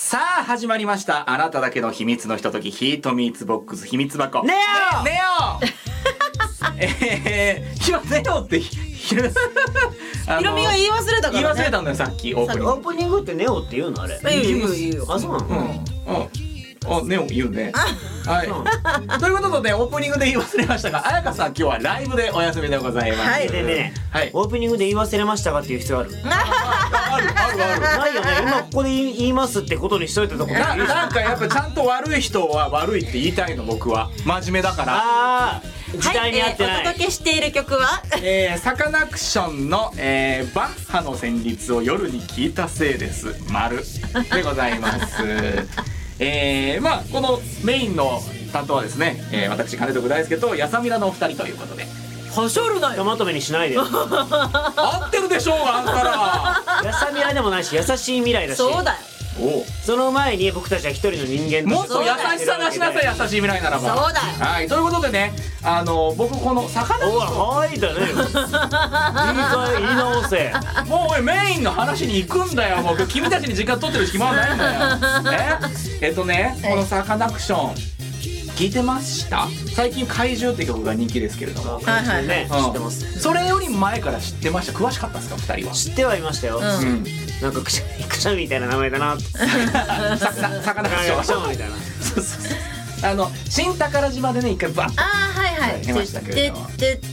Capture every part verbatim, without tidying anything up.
さあ始まりました、あなただけの秘密のひととき、ヒートミーツボックス秘密箱。 ネオネオえー、今ネオってひひろひろみが言い忘れたからね。 言い忘れたんだよさっきオープニング。 オープニングってネオって言うのあれ？ 言う言う言うよ。 あ、そうなの？ うんうんあ、ネオ言うね。はい。ということでオープニングで言い忘れましたが、彩香さん今日はライブでお休みでございます。 はいねえねえねえ、 はい。 オープニングで言い忘れましたかっていう必要ある？ あるあるある。 ないよね。今ここで言い言いますってことにしといたところな, なんかやっぱちゃんと悪い人は悪いって言いたいの僕は真面目だから。 あー、時代に合ってない。 はい、えーお届けしている曲はえー、サカナクションの、えー、バッハの旋律を夜に聞いたせいです丸でございますえー、まあこのメインの担当はですね、えー、私金徳大輔とやさみらのお二人ということで。 はしょるなよ。 まとめにしないで。 合ってるでしょうがあんたらやさみらでもないし、優しい未来だし。 そうだよ。 おその前に僕たちは一人の人間もっと優としてしさ出しなさい、優しい未来ならば。 そうだよ。 はい、ということでね、あの僕このサカナクシおい、 ョンはいだね。言い換え言い直せ。 もう俺メインの話に行くんだよ。もう君たちに時間取ってる暇はないんだよ。ええっとね、このサカナクション聞いてました？最近怪獣って曲が人気ですけれども、 はいはいね、 うん知ってます。 それより前から知ってました？詳しかったですか二人は？ 知ってはいましたよ。 うんうん。 なんかくしゃくしゃみたいな名前だなって。 サカサカナクションくしゃみみたいな。 そうそうそう。あの新宝島でね一回バッあーはいはい。 出ましたけれども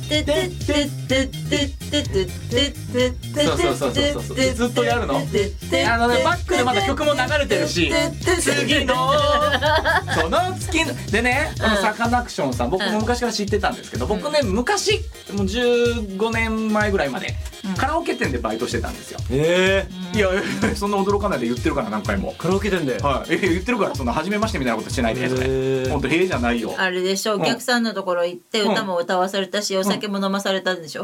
そうそうそうそうそうずっとやるの？あのねバックでまだ曲も流れてるし、次のその月のでね、このサカナクションさん僕も昔から知ってたんですけど、僕ね昔もうじゅうごねんまえぐらいまでカラオケ店でバイトしてたんですよ。 えいやいやそんな驚かないで言ってるから何回も。 ー、カラオケ店で。 はい、え言ってるからそんな初めましてみたいなことしないでそれ。 へー本当へえじゃないよ。 あれでしょ、お客さんのところ行って歌も歌わされたし、お酒も飲まされたんでしょ。